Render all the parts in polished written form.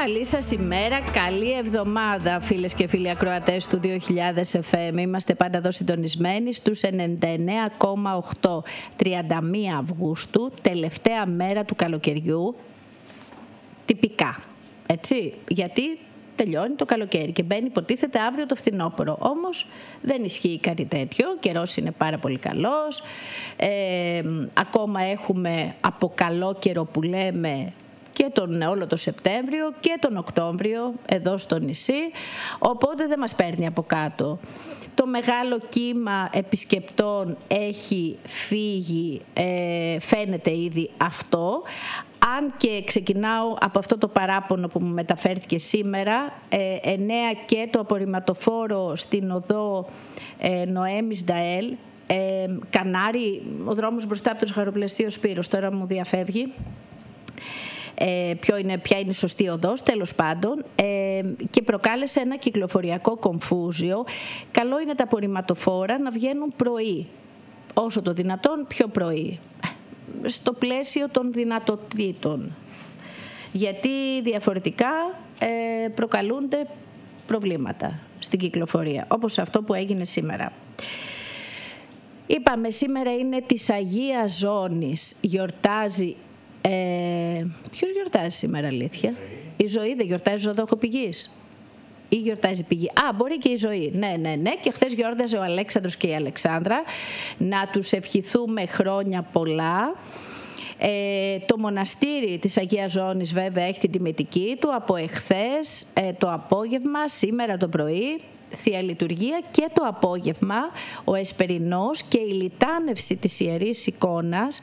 Καλή σας ημέρα, καλή εβδομάδα φίλες και φίλοι ακροατές του 2000 FM. Είμαστε πάντα εδώ συντονισμένοι στους 99,8. 31 Αυγούστου, τελευταία μέρα του καλοκαιριού, τυπικά, έτσι, γιατί τελειώνει το καλοκαίρι και μπαίνει υποτίθεται αύριο το φθινόπωρο. Όμως δεν ισχύει κάτι τέτοιο, ο καιρός είναι πάρα πολύ καλός, ακόμα έχουμε από καλό καιρό που λέμε και όλο το Σεπτέμβριο και τον Οκτώβριο εδώ στο νησί, οπότε δεν μας παίρνει από κάτω. Το μεγάλο κύμα επισκεπτών έχει φύγει, φαίνεται ήδη αυτό, αν και ξεκινάω από αυτό το παράπονο που μου μεταφέρθηκε σήμερα, 9 και το απορριμματοφόρο στην οδό Νοέμις Νταέλ, Κανάρι, ο δρόμος μπροστά από το ζαχαροπλαστείο Σπύρος, τώρα μου διαφεύγει. Ποια είναι η σωστή οδός, τέλος πάντων, και προκάλεσε ένα κυκλοφοριακό κομφούζιο. Καλό είναι τα απορριμματοφόρα να βγαίνουν πρωί, όσο το δυνατόν πιο πρωί, στο πλαίσιο των δυνατοτήτων, γιατί διαφορετικά προκαλούνται προβλήματα στην κυκλοφορία, όπως αυτό που έγινε σήμερα. Είπαμε, σήμερα είναι της Αγίας Ζώνης, γιορτάζει. Ποιος γιορτάζει σήμερα, αλήθεια? Η Ζωή δεν γιορτάζει Ζωδοχοπηγής ή γιορτάζει Πηγή? Μπορεί και η Ζωή. Ναι. Και χθες γιόρταζε ο Αλέξανδρος και η Αλεξάνδρα. Να τους ευχηθούμε χρόνια πολλά. Το μοναστήρι της Αγίας Ζώνης βέβαια έχει την τιμητική του από εχθές το απόγευμα, σήμερα το πρωί Θεία Λειτουργία και το απόγευμα ο Εσπερινός και η λιτάνευση της Ιερής Εικόνας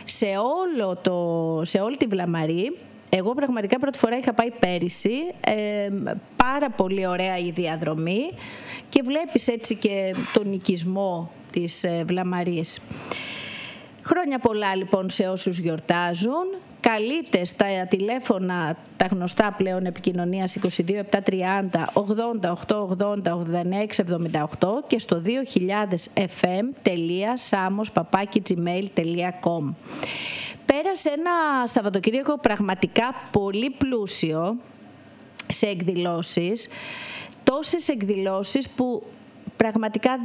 σε όλη τη Βλαμαρή. Εγώ πραγματικά πρώτη φορά είχα πάει πέρυσι, πάρα πολύ ωραία η διαδρομή και βλέπεις έτσι και τον οικισμό της Βλαμαρής. Χρόνια πολλά λοιπόν σε όσους γιορτάζουν. Καλείτε στα τηλέφωνα τα γνωστά πλέον επικοινωνίας 22 730 88 80 89 678 και στο 2000fm.samos@gmail.com. Πέρασε ένα Σαββατοκύριακο πραγματικά πολύ πλούσιο σε εκδηλώσεις, τόσες εκδηλώσεις που πραγματικά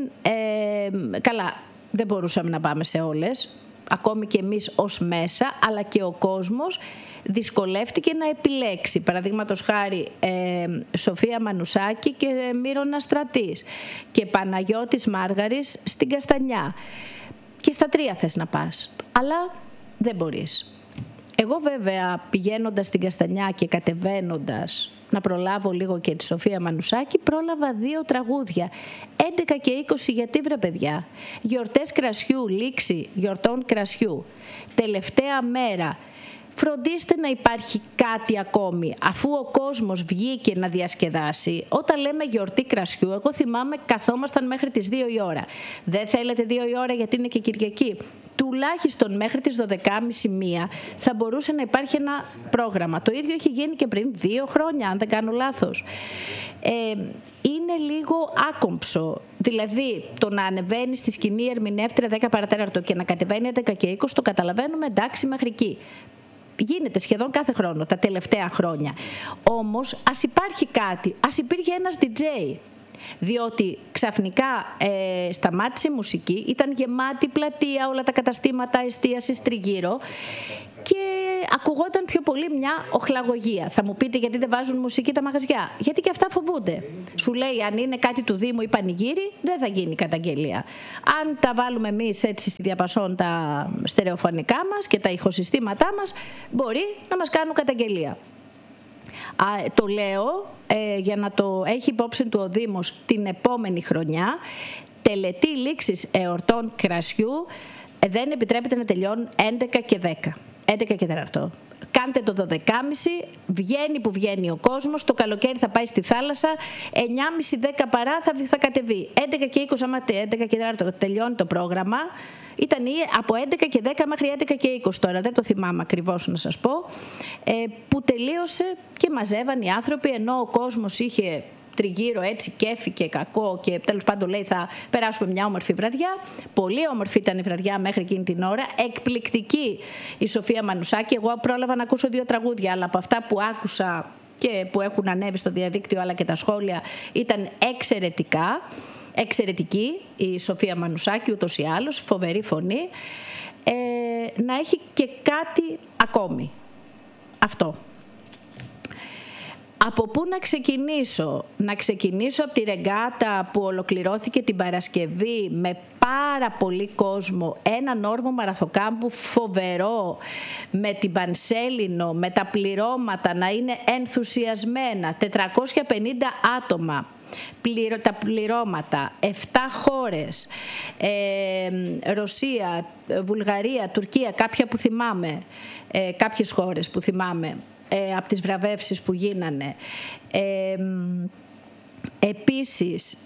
δεν μπορούσαμε να πάμε σε όλες, ακόμη και εμείς ως μέσα, αλλά και ο κόσμος δυσκολεύτηκε να επιλέξει. Παραδείγματος χάρη Σοφία Μανουσάκη και Μύρονα Στρατής και Παναγιώτης Μάργαρης στην Καστανιά. Και στα τρία θες να πας, αλλά δεν μπορείς. Εγώ βέβαια πηγαίνοντας στην Καστανιά και κατεβαίνοντας να προλάβω λίγο και τη Σοφία Μανουσάκη, πρόλαβα 2 τραγούδια. 11 και 20, γιατί βρε παιδιά? Γιορτές κρασιού, λήξη γιορτών κρασιού. Τελευταία μέρα. Φροντίστε να υπάρχει κάτι ακόμη, αφού ο κόσμος βγήκε να διασκεδάσει. Όταν λέμε γιορτή κρασιού, εγώ θυμάμαι καθόμασταν μέχρι τις 2 η ώρα. Δεν θέλετε 2 η ώρα γιατί είναι και Κυριακή? Τουλάχιστον μέχρι τις 12.30-1 θα μπορούσε να υπάρχει ένα πρόγραμμα. Το ίδιο έχει γίνει και πριν 2 χρόνια, αν δεν κάνω λάθος. Είναι λίγο άκομψο. Δηλαδή, το να ανεβαίνει στη σκηνή ερμηνεύτρια 10 παρατέταρτο και να κατεβαίνει 11 και 20, το καταλαβαίνουμε, εντάξει, μέχρι εκεί. Γίνεται σχεδόν κάθε χρόνο, τα τελευταία χρόνια. Όμως, ας υπάρχει κάτι, ας υπήρχε ένας DJ. Διότι ξαφνικά σταμάτησε η μουσική, ήταν γεμάτη πλατεία, όλα τα καταστήματα εστίασης τριγύρω και ακουγόταν πιο πολύ μια οχλαγωγία. Θα μου πείτε γιατί δεν βάζουν μουσική τα μαγαζιά? Γιατί και αυτά φοβούνται. Σου λέει αν είναι κάτι του Δήμου ή πανηγύρι δεν θα γίνει καταγγελία. Αν τα βάλουμε εμείς έτσι στη διαπασόν τα στερεοφωνικά μας και τα ηχοσυστήματά μας, μπορεί να μας κάνουν καταγγελία. Το λέω για να το έχει υπόψη του ο Δήμος την επόμενη χρονιά. Τελετή λήξης εορτών κρασιού δεν επιτρέπεται να τελειώνουν 11 και 10. 11 και 4. Κάντε το 12.30, βγαίνει που βγαίνει ο κόσμος, το καλοκαίρι θα πάει στη θάλασσα, 9.30-10 παρά θα κατεβεί. 11 και 20, άμα 11 και 4 τελειώνει το πρόγραμμα, ήταν από 11 και 10 μέχρι 11 και 20 τώρα, δεν το θυμάμαι ακριβώς να σας πω, που τελείωσε και μαζεύαν οι άνθρωποι, ενώ ο κόσμος είχε τριγύρω έτσι κέφι και κακό και τέλος πάντων λέει θα περάσουμε μια όμορφη βραδιά. Πολύ όμορφη ήταν η βραδιά μέχρι εκείνη την ώρα. Εκπληκτική η Σοφία Μανουσάκη. Εγώ πρόλαβα να ακούσω 2 τραγούδια, αλλά από αυτά που άκουσα και που έχουν ανέβει στο διαδίκτυο, αλλά και τα σχόλια ήταν εξαιρετική η Σοφία Μανουσάκη, ούτως ή άλλως, φοβερή φωνή, να έχει και κάτι ακόμη. Αυτό. Από πού να ξεκινήσω? Να ξεκινήσω από τη ρεγκάτα που ολοκληρώθηκε την Παρασκευή με πάρα πολύ κόσμο, έναν όρμο μαραθοκάμπου φοβερό, με την Πανσέλινο, με τα πληρώματα να είναι ενθουσιασμένα, 450 άτομα. Τα πληρώματα, 7 χώρες, Ρωσία, Βουλγαρία, Τουρκία, κάποιες χώρες που θυμάμαι, από τις βραβεύσεις που γίνανε. Επίσης,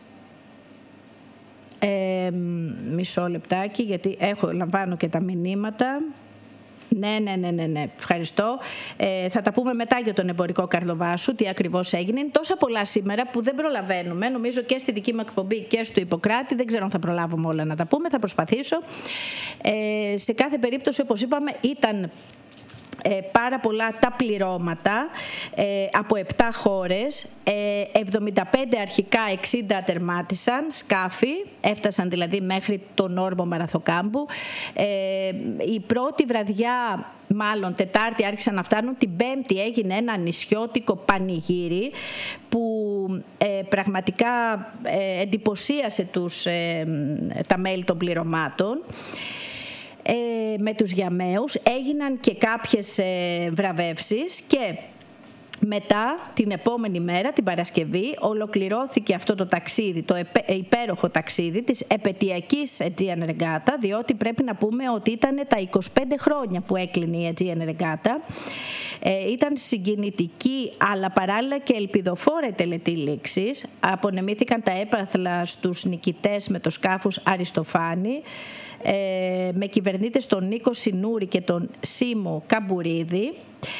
μισό λεπτάκι, γιατί λαμβάνω και τα μηνύματα. Ναι, ευχαριστώ. Θα τα πούμε μετά για τον εμπορικό Καρλοβάσου, τι ακριβώς έγινε. Είναι τόσα πολλά σήμερα που δεν προλαβαίνουμε. Νομίζω και στη δική μου εκπομπή και στο Ιπποκράτη. Δεν ξέρω αν θα προλάβουμε όλα να τα πούμε. Θα προσπαθήσω. Σε κάθε περίπτωση, όπως είπαμε, ήταν πάρα πολλά τα πληρώματα από 7 χώρες, 75 αρχικά, 60 τερμάτισαν σκάφη, έφτασαν δηλαδή μέχρι τον όρμο Μαραθοκάμπου. Η πρώτη βραδιά, μάλλον Τετάρτη άρχισαν να φτάνουν, την Πέμπτη έγινε ένα νησιώτικο πανηγύρι που πραγματικά εντυπωσίασε τα μέλη των πληρωμάτων. Με τους γιαμαίους έγιναν και κάποιες βραβεύσεις και μετά την επόμενη μέρα, την Παρασκευή, ολοκληρώθηκε αυτό το ταξίδι, το υπέροχο ταξίδι της επετειακής Aegean Regatta, διότι πρέπει να πούμε ότι ήταν τα 25 χρόνια που έκλεινε η Aegean Regatta. Ήταν συγκινητική αλλά παράλληλα και ελπιδοφόρα τελετή λήξης. Απονεμήθηκαν τα έπαθλα στους νικητές με το σκάφος Αριστοφάνη, με κυβερνήτες τον Νίκο Συνούρη και τον Σίμω Καμπουρίδη,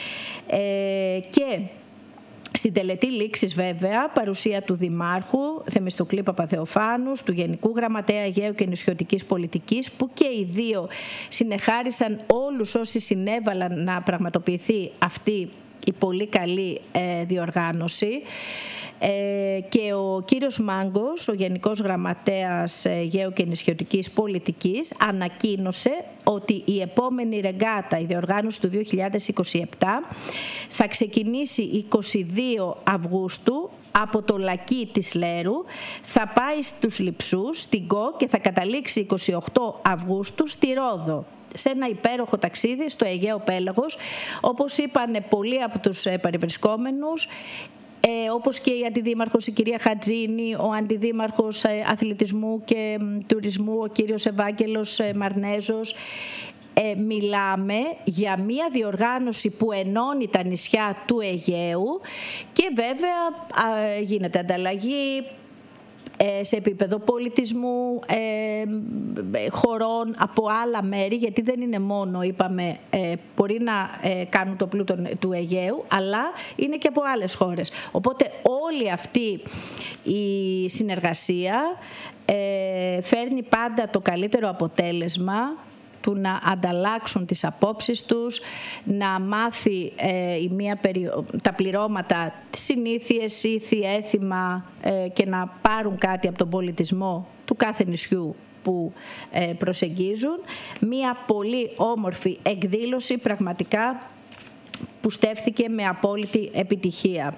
και στην τελετή λήξης βέβαια παρουσία του Δημάρχου Θεμιστοκλή Παπαθεοφάνου, του Γενικού Γραμματέα Αιγαίου και Νησιωτικής Πολιτικής, που και οι δύο συνεχάρισαν όλους όσοι συνέβαλαν να πραγματοποιηθεί αυτή η πολύ καλή διοργάνωση. Και ο κύριος Μάγκος, ο Γενικός Γραμματέας Αιγαίου και Νησιωτικής Πολιτικής, ανακοίνωσε ότι η επόμενη ρεγκάτα, η διοργάνωση του 2027, θα ξεκινήσει 22 Αυγούστου από το Λακί της Λέρου, θα πάει στους Λειψούς, στην Κο, και θα καταλήξει 28 Αυγούστου στη Ρόδο, σε ένα υπέροχο ταξίδι στο Αιγαίο Πέλαγος. Όπως είπαν πολλοί από τους παρευρισκόμενους, όπως και η Αντιδήμαρχος η κυρία Χατζίνη, ο Αντιδήμαρχος Αθλητισμού και Τουρισμού ο κύριος Ευάγγελος Μαρνέζος, μιλάμε για μια διοργάνωση που ενώνει τα νησιά του Αιγαίου και βέβαια γίνεται ανταλλαγή σε επίπεδο πολιτισμού, χωρών από άλλα μέρη, γιατί δεν είναι μόνο, είπαμε, μπορεί να κάνουν το πλούτο του Αιγαίου, αλλά είναι και από άλλες χώρες. Οπότε όλη αυτή η συνεργασία φέρνει πάντα το καλύτερο αποτέλεσμα του να ανταλλάξουν τις απόψεις τους, να μάθει τα πληρώματα, τις συνήθειες, ήθη, έθιμα και να πάρουν κάτι από τον πολιτισμό του κάθε νησιού που προσεγγίζουν. Μία πολύ όμορφη εκδήλωση πραγματικά που στέφθηκε με απόλυτη επιτυχία.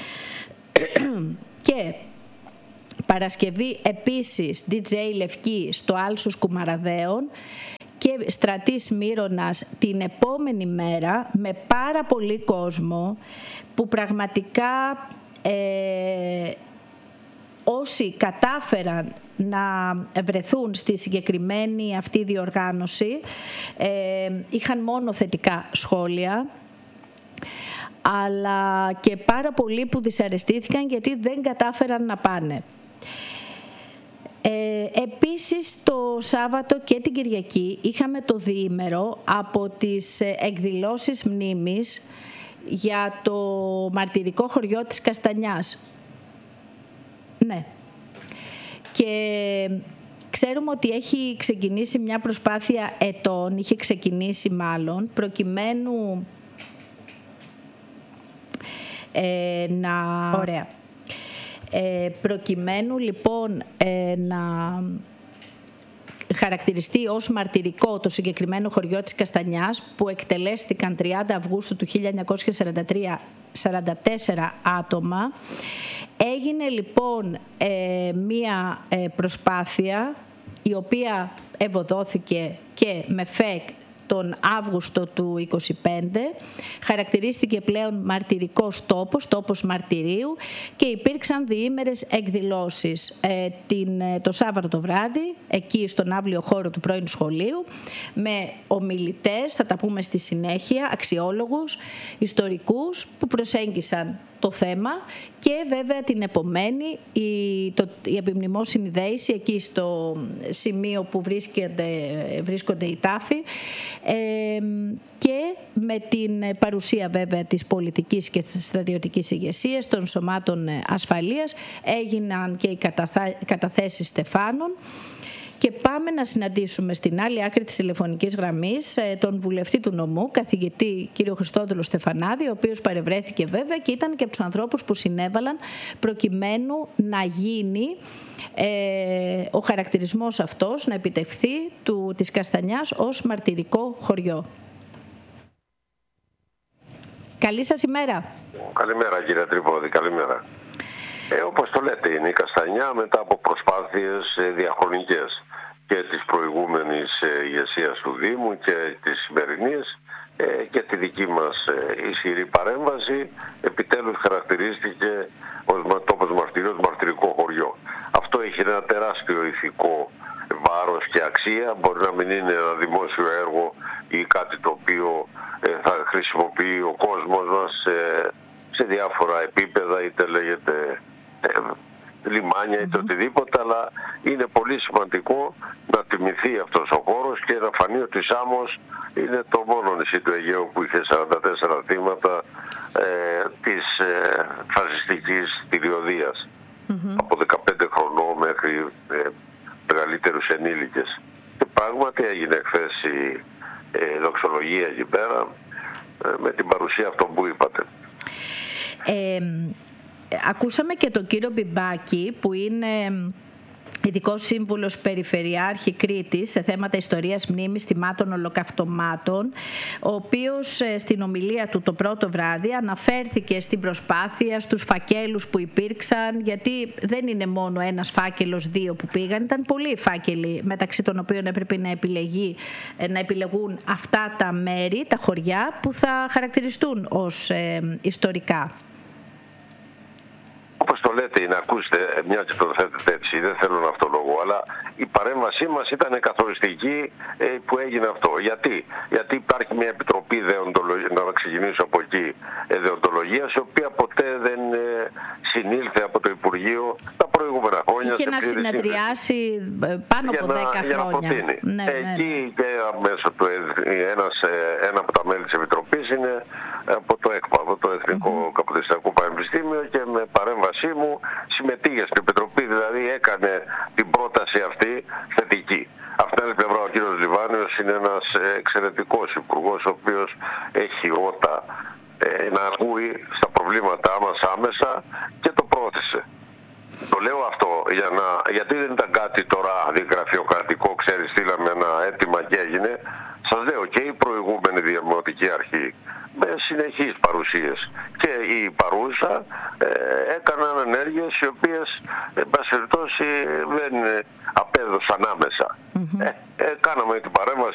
Και Παρασκευή επίσης DJ Λευκή στο Άλσος Κουμαραδέων και Στρατής Μύρωνας την επόμενη μέρα με πάρα πολύ κόσμο που πραγματικά όσοι κατάφεραν να βρεθούν στη συγκεκριμένη αυτή διοργάνωση είχαν μόνο θετικά σχόλια, αλλά και πάρα πολλοί που δυσαρεστήθηκαν γιατί δεν κατάφεραν να πάνε. Επίσης το Σάββατο και την Κυριακή είχαμε το διήμερο από τις εκδηλώσεις μνήμης για το μαρτυρικό χωριό της Καστανιάς. Ναι. Και ξέρουμε ότι έχει ξεκινήσει μια προσπάθεια ετών, είχε ξεκινήσει μάλλον, προκειμένου Ωραία. Προκειμένου λοιπόν να χαρακτηριστεί ως μαρτυρικό το συγκεκριμένο χωριό της Καστανιάς, που εκτελέστηκαν 30 Αυγούστου του 1943 44 άτομα, έγινε λοιπόν μία προσπάθεια η οποία ευωδόθηκε και με ΦΕΚ τον Αύγουστο του 25, χαρακτηρίστηκε πλέον μαρτυρικός τόπος μαρτυρίου και υπήρξαν διήμερες εκδηλώσεις το Σάββατο το βράδυ, εκεί στον αύλιο χώρο του πρώην σχολείου, με ομιλητές, θα τα πούμε στη συνέχεια, αξιόλογους, ιστορικούς που προσέγγισαν το θέμα, και βέβαια την επομένη η επιμνημόσυνη δέηση εκεί στο σημείο που βρίσκονται οι τάφοι, και με την παρουσία βέβαια της πολιτικής και της στρατιωτικής ηγεσίας, των σωμάτων ασφαλείας, έγιναν και οι καταθέσεις στεφάνων. Και πάμε να συναντήσουμε στην άλλη άκρη της τηλεφωνικής γραμμής τον βουλευτή του νομού, καθηγητή κύριο Χριστόδουλο Στεφανάδη, ο οποίος παρευρέθηκε βέβαια και ήταν και από τους ανθρώπους που συνέβαλαν προκειμένου να γίνει ο χαρακτηρισμός αυτός, να επιτευχθεί της Καστανιάς ως μαρτυρικό χωριό. Καλή σας ημέρα. Καλημέρα κύριε Τρίποδη, καλημέρα. Όπως το λέτε, είναι η Καστανιά μετά από προσπάθειες διαχρονικές και της προηγούμενης ηγεσίας του Δήμου και της σημερινής και τη δική μας ισχυρή παρέμβαση, επιτέλους χαρακτηρίστηκε ως τόπος μαρτυρίου, μαρτυρικό χωριό. Αυτό έχει ένα τεράστιο ηθικό βάρος και αξία. Μπορεί να μην είναι ένα δημόσιο έργο ή κάτι το οποίο θα χρησιμοποιεί ο κόσμος μας σε διάφορα επίπεδα, είτε λέγεται λιμάνια είτε οτιδήποτε, αλλά είναι πολύ σημαντικό να τιμηθεί αυτός ο χώρος και να φανεί ότι Σάμος είναι το μόνο νησί του Αιγαίου που είχε 44 θύματα της φασιστικής θηριωδίας, από 15 χρονών μέχρι μεγαλύτερους ενήλικες. Και πράγματι έγινε χθες η δοξολογία εκεί πέρα με την παρουσία αυτών που είπατε. Ακούσαμε και τον κύριο Μπιμπάκη, που είναι ειδικός σύμβουλος Περιφερειάρχη Κρήτης σε θέματα ιστορίας, μνήμης, θυμάτων, ολοκαυτωμάτων, ο οποίος στην ομιλία του το πρώτο βράδυ αναφέρθηκε στην προσπάθεια, στους φακέλους που υπήρξαν, γιατί δεν είναι μόνο ένας φάκελος, δύο που πήγαν, ήταν πολλοί φάκελοι, μεταξύ των οποίων έπρεπε να επιλεγούν αυτά τα μέρη, τα χωριά που θα χαρακτηριστούν ως ιστορικά. Όπως το λέτε, να ακούσετε, μια και το θέτετε έτσι, δεν θέλω να αυτολογώ, αλλά η παρέμβασή μας ήταν καθοριστική που έγινε αυτό. Γιατί υπάρχει μια επιτροπή δεοντολογίας, να ξεκινήσω από εκεί, δεοντολογίας, η οποία ποτέ δεν συνήλθε από το Υπουργείο τα προηγούμενα χρόνια. Είχε να συνεδριάσει πάνω από 10 χρόνια. Για να προτείνει. Εκεί και μέσω του ένα από τα μέλη της Επιτροπής είναι από το ΕΚΠΑ, από το Εθνικό Καποδιστριακό Πανεπιστήμιο, και με παρέμβασή μου συμμετείχε στην Επιτροπή, δηλαδή έκανε την πρόταση αυτή θετική. Από την άλλη πλευρά ο κύριος Λιβάνιος είναι ένας εξαιρετικός υπουργός, ο οποίος έχει ότα να ακούει στα προβλήματά μας άμεσα και το πρόθεσε. Το λέω αυτό γιατί δεν ήταν κάτι τώρα γραφειοκρατικό, ξέρεις, στείλαμε ένα αίτημα και έγινε. Σας λέω, και η προηγούμενη Δημοτική Αρχή με συνεχείς παρουσίες και η παρούσα έκαναν ενέργειες οι οποίες εν πάση περιπτώσει δεν απέδωσαν άμεσα. Κάναμε την παρέμβαση